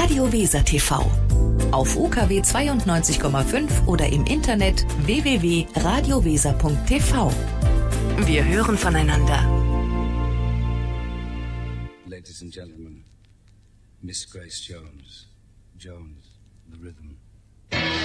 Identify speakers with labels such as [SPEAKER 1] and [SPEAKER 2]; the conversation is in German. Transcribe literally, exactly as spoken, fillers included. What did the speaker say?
[SPEAKER 1] Radio Weser T V. Auf U K W zweiundneunzig Komma fünf oder im Internet w w w punkt radio weser punkt t v. Wir hören voneinander.
[SPEAKER 2] Ladies and gentlemen, Miss Grace Jones. Jones, the rhythm.